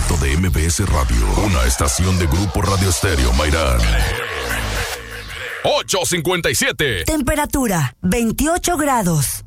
directo de MBS Radio, una estación de Grupo Radio Estéreo Mairán. 8:57. Temperatura, 28 grados.